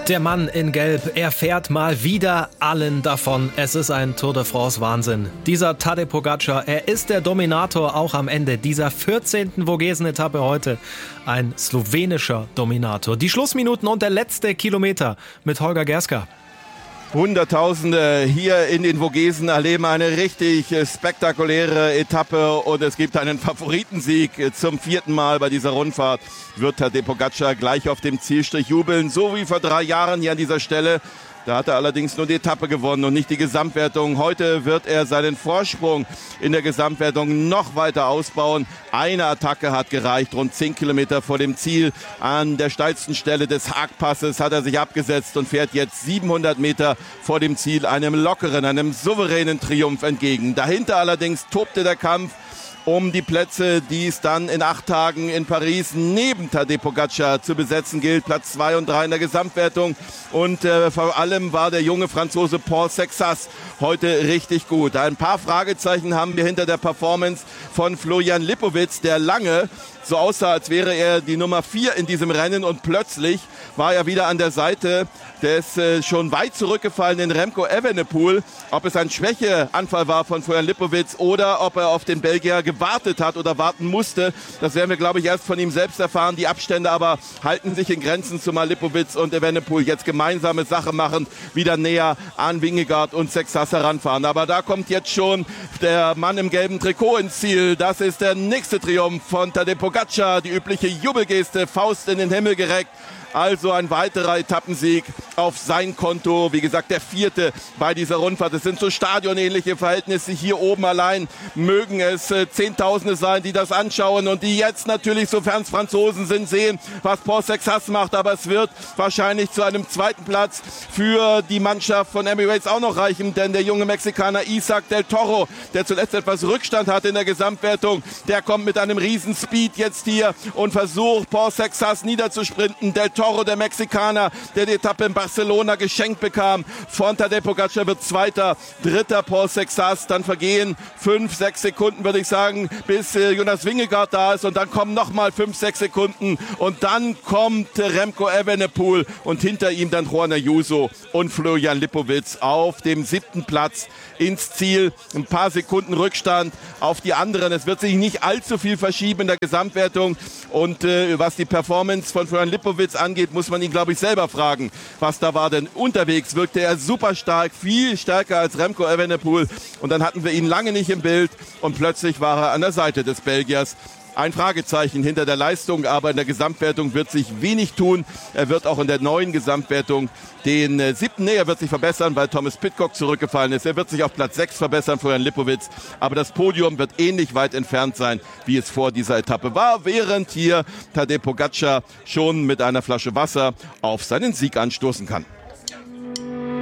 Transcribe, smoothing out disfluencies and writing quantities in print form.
Der Mann in Gelb, er fährt mal wieder allen davon. Es ist ein Tour de France Wahnsinn. Dieser Tadej Pogačar, er ist der Dominator auch am Ende dieser 14. Vogesen-Etappe heute. Ein slowenischer Dominator. Die Schlussminuten und der letzte Kilometer mit Holger Gerska. Hunderttausende hier in den Vogesen erleben eine richtig spektakuläre Etappe und es gibt einen Favoritensieg zum 4. Mal bei dieser Rundfahrt. Wird Tadej Pogačar gleich auf dem Zielstrich jubeln, so wie vor 3 Jahren hier an dieser Stelle. Da hat er allerdings nur die Etappe gewonnen und nicht die Gesamtwertung. Heute wird er seinen Vorsprung in der Gesamtwertung noch weiter ausbauen. Eine Attacke hat gereicht, rund 10 Kilometer vor dem Ziel. An der steilsten Stelle des Haagpasses hat er sich abgesetzt und fährt jetzt 700 Meter vor dem Ziel einem lockeren, einem souveränen Triumph entgegen. Dahinter allerdings tobte der Kampf um die Plätze, die es dann in 8 Tagen in Paris neben Tadej Pogačar zu besetzen gilt. Platz 2 und 3 in der Gesamtwertung. Und vor allem war der junge Franzose Paul Sexas heute richtig gut. Ein paar Fragezeichen haben wir hinter der Performance von Florian Lipowitz, der lange so aussah, als wäre er die Nummer 4 in diesem Rennen und plötzlich war er wieder an der Seite des schon weit zurückgefallenen Remco Evenepoel. Ob es ein Schwächeanfall war von Florian Lipowitz oder ob er auf den Belgier gewartet hat oder warten musste, das werden wir, glaube ich, erst von ihm selbst erfahren. Die Abstände aber halten sich in Grenzen, zumal Lipowitz und Evenepoel jetzt gemeinsame Sache machen, wieder näher an Vingegaard und Sexas heranfahren. Aber da kommt jetzt schon der Mann im gelben Trikot ins Ziel. Das ist der nächste Triumph von Tadej Pogačar, die übliche Jubelgeste, Faust in den Himmel gereckt. Also ein weiterer Etappensieg auf sein Konto. Wie gesagt, der 4. bei dieser Rundfahrt. Es sind so stadionähnliche Verhältnisse. Hier oben allein mögen es Zehntausende sein, die das anschauen und die jetzt natürlich, sofern es Franzosen sind, sehen, was Paul Sexas macht. Aber es wird wahrscheinlich zu einem 2. Platz für die Mannschaft von Emirates auch noch reichen. Denn der junge Mexikaner Isaac del Toro, der zuletzt etwas Rückstand hatte in der Gesamtwertung, der kommt mit einem riesen Speed jetzt hier und versucht, Paul Sexas niederzusprinten. Del Toro, der Mexikaner, der die Etappe in Barcelona geschenkt bekam von Tadej Pogačar, wird 2., 3. Paul Sexas. Dann vergehen 5, 6 Sekunden, würde ich sagen, bis Jonas Vingegaard da ist und dann kommen nochmal 5, 6 Sekunden und dann kommt Remco Evenepoel und hinter ihm dann Juan Ayuso und Florian Lipowitz auf dem 7. Platz ins Ziel. Ein paar Sekunden Rückstand auf die anderen. Es wird sich nicht allzu viel verschieben in der Gesamtwertung und was die Performance von Florian Lipowitz angeht, muss man ihn, glaube ich, selber fragen, was da war. Denn unterwegs wirkte er super stark, viel stärker als Remco Evenepoel. Und dann hatten wir ihn lange nicht im Bild und plötzlich war er an der Seite des Belgiers. Ein Fragezeichen hinter der Leistung, aber in der Gesamtwertung wird sich wenig tun. Er wird auch in der neuen Gesamtwertung den 7. Er wird sich verbessern, weil Thomas Pidcock zurückgefallen ist. Er wird sich auf Platz 6 verbessern, Florian Lipowitz. Aber das Podium wird ähnlich weit entfernt sein, wie es vor dieser Etappe war, während hier Tadej Pogačar schon mit einer Flasche Wasser auf seinen Sieg anstoßen kann.